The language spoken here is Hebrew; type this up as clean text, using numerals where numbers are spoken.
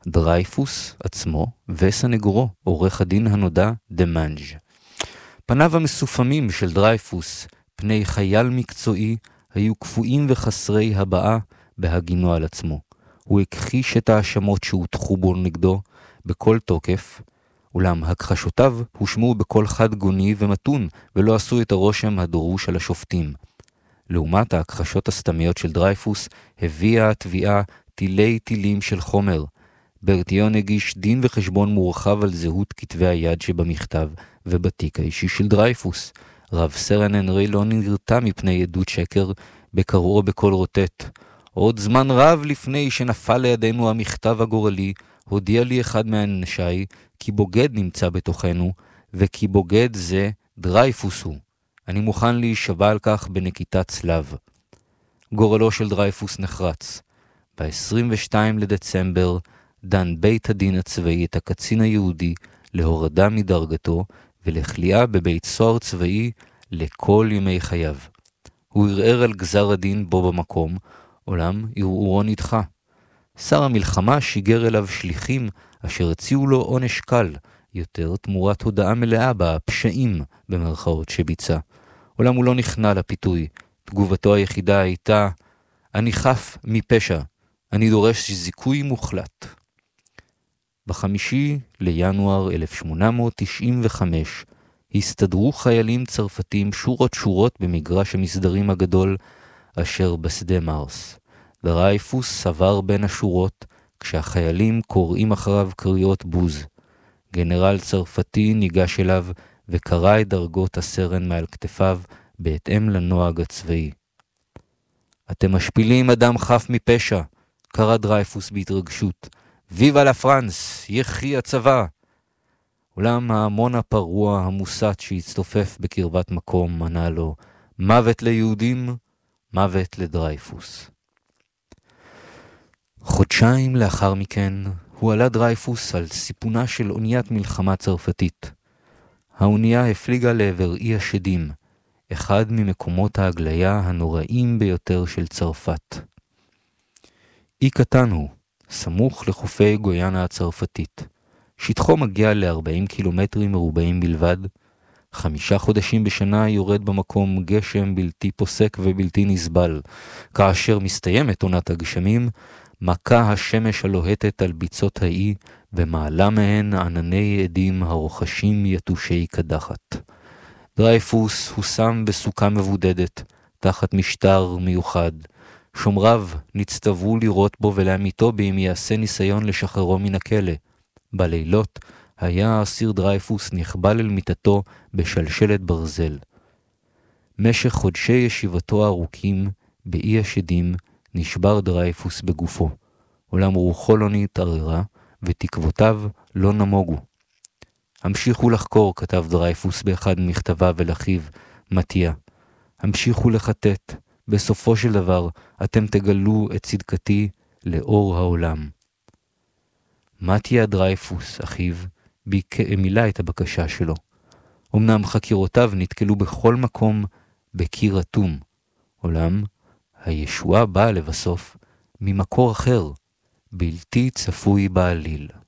דרייפוס עצמו וסנגורו, עורך הדין הנודע דמנג'. פניו המסופמים של דרייפוס, פני חייל מקצועי, היו קפואים וחסרי הבאה בהגינו על עצמו. הוא הכחיש את האשמות שהוטחו בו נגדו בכל תוקף, אולם הכחשותיו הושמעו בכל חד גוני ומתון, ולא עשו את הרושם הדרוש על השופטים. לעומת ההכחשות הסתמיות של דרייפוס, הביאה התביעה תילי תילים של חומר. ברטיון הגיש דין וחשבון מורחב על זהות כתבי היד שבמכתב ובתיק האישי של דרייפוס. רב סרן הנרי לא נרתע מפני עדות שקר, בקראו בכל רוטט. עוד זמן רב לפני שנפל לידינו המכתב הגורלי, הודיע לי אחד מהאנשי כי בוגד נמצא בתוכנו, וכי בוגד זה דרייפוס הוא. אני מוכן להישבע על כך בנקיטת צלב. גורלו של דרייפוס נחרץ. ב-22 לדצמבר דן בית הדין הצבאי את הקצין היהודי להורדה מדרגתו ולכליאה בבית סוהר צבאי לכל ימי חייו. הוא ערער על גזר הדין בו במקום, אולם ערעורו נדחה. שר המלחמה שיגר אליו שליחים אשר הציעו לו עונש קל יותר תמורת הודעה מלאה בפשעים במרכאות שביצע. אולם הוא לא נכנע לפיתוי. תגובתו היחידה הייתה, אני חף מפשע, אני דורש זיכוי מוחלט. ב5 לינואר 1895 הסתדרו חיילים צרפתים שורות במגרש המסדרים הגדול אשר בשדה מרס. דרייפוס סבר בין השורות כשהחיילים קוראים אחריו קריאות בוז. גנרל צרפתי ניגש אליו וקרא את דרגות הסרן מעל כתפיו בהתאם לנוהג הצבאי. אתם משפילים אדם חף מפשע, קרא דרייפוס בהתרגשות. ויבה לה פרנס, יחי הצבא. אולם ההמון הפרוע המוסת שהצטופף בקרבת מקום ענה לו, מוות ליהודים, מוות לדרייפוס. חודשיים לאחר מכן הוא עלה דרייפוס על סיפונה של אוניית מלחמה צרפתית. האונייה הפליגה לעבר אי השדים, אחד ממקומות ההגליה הנוראים ביותר של צרפת. אי קטן הוא, סמוך לחופי גויאנה הצרפתית. שטחו מגיע ל-40 קילומטרים מרובעים בלבד. 5 חודשים בשנה יורד במקום גשם בלתי פוסק ובלתי נסבל. כאשר מסתיימת עונת הגשמים, מכה השמש הלוהטת על ביצות האי, ומעלה מהן ענני עדים הרוחשים יתושי קדחת. דרייפוס הושם בסוכה מבודדת, תחת משטר מיוחד. שומריו נצטוו לראות בו ולעמיתו באם יעשה ניסיון לשחררו מן הכלא. בלילות היה האסיר דרייפוס נכבל אל מיטתו בשלשלת ברזל. משך חודשי ישיבתו הארוכים באי השדים נשבר דרייפוס בגופו. אולם רוחו לא נתערערה ותקוותיו לא נמוגו. המשיכו לחקור, כתב דרייפוס באחד ממכתביו אל אחיו, מתיה. המשיכו לחטט. בסופו של דבר אתם תגלו את צדקתי לאור העולם. מתיה דרייפוס, אחיו, מילא את הבקשה שלו. אמנם חקירותיו נתקלו בכל מקום בקיר אטום, אולם הישועה באה לבסוף ממקור אחר, בלתי צפוי בעליל.